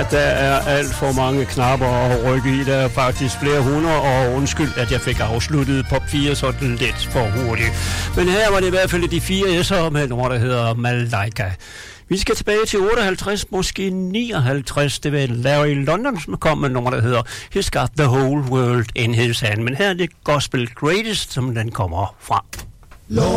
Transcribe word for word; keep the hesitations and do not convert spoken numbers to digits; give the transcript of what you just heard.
at der er alt for mange knapper at rykke i. Der er faktisk flere hundrede, og undskyld, at jeg fik afsluttet pop fire sådan lidt for hurtigt. Men her var det i hvert fald de fire S'er med nummer, der hedder Malaika. Vi skal tilbage til otteoghalvtreds, måske nioghalvtreds. Det var Larry London, som kom med nummer, der hedder He's Got the Whole World in His Hand. Men her er det Gospel Greatest, som den kommer fra.